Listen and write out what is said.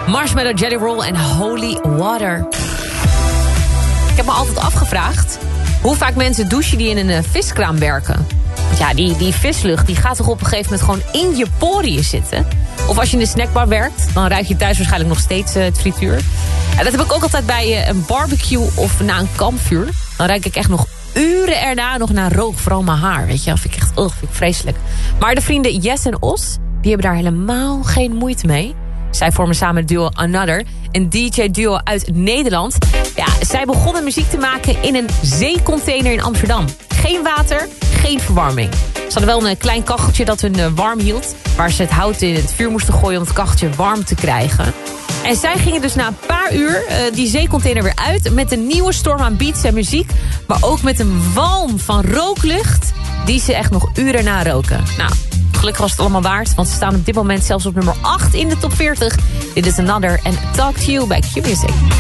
Marshmallow Jelly Roll en Holy Water. Ik heb me altijd afgevraagd hoe vaak mensen douchen die in een viskraam werken. Want ja, die vislucht die gaat toch op een gegeven moment gewoon in je poriën zitten. Of als je in de snackbar werkt, dan ruik je thuis waarschijnlijk nog steeds het frituur. En dat heb ik ook altijd bij een barbecue of na een kampvuur. Dan ruik ik echt nog uren erna nog naar rook, vooral mijn haar. Weet je, dat vind ik echt vind ik vreselijk. Maar de vrienden Jess en Os, die hebben daar helemaal geen moeite mee. Zij vormen samen het duo Another, een DJ-duo uit Nederland. Ja, zij begonnen muziek te maken in een zeecontainer in Amsterdam. Geen water, geen verwarming. Ze hadden wel een klein kacheltje dat hun warm hield, waar ze het hout in het vuur moesten gooien om het kacheltje warm te krijgen. En zij gingen dus na een paar uur die zeecontainer weer uit met een nieuwe storm aan beats en muziek, maar ook met een walm van rooklucht die ze echt nog uren na roken. Nou, gelukkig was het allemaal waard, want ze staan op dit moment zelfs op nummer 8 in de top 40. Dit is Another en Talk to You bij Q-Music.